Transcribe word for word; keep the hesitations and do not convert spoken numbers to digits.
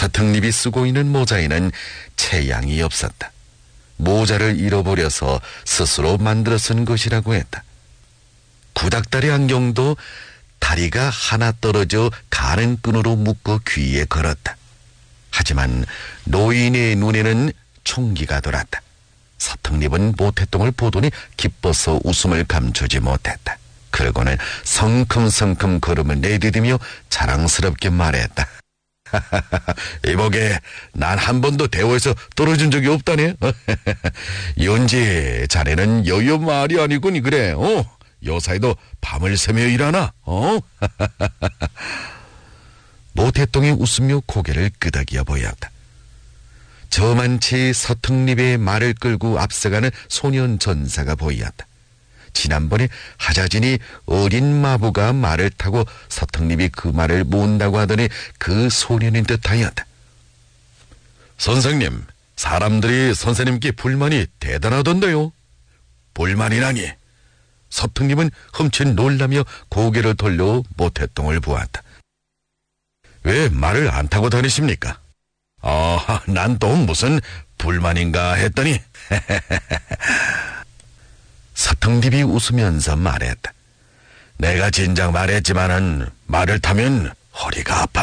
서특립이 쓰고 있는 모자에는 체양이 없었다. 모자를 잃어버려서 스스로 만들어 쓴 것이라고 했다. 구닥다리 안경도 다리가 하나 떨어져 가는 끈으로 묶어 귀에 걸었다. 하지만 노인의 눈에는 총기가 돌았다. 서특립은 모태똥을 보더니 기뻐서 웃음을 감추지 못했다. 그러고는 성큼성큼 걸음을 내디디며 자랑스럽게 말했다. 이보게, 난 한 번도 대호에서 떨어진 적이 없다네. 연지, 자네는 여여 말이 아니구니. 그래. 어? 요사이도 밤을 새며 일하나? 어? 모태똥이 웃으며 고개를 끄덕여 보였다. 저만치 서특립의 말을 끌고 앞서가는 소년 전사가 보였다. 지난번에 하자진이 어린 마부가 말을 타고 서특립이 그 말을 몬다고 하더니 그 소년인 듯하였다. 선생님, 사람들이 선생님께 불만이 대단하던데요. 불만이라니? 서특립은 흠칫 놀라며 고개를 돌려 모태똥을 보았다. 왜 말을 안 타고 다니십니까? 아, 난 또 무슨 불만인가 했더니 서특립이 웃으면서 말했다. 내가 진작 말했지만은 말을 타면 허리가 아파.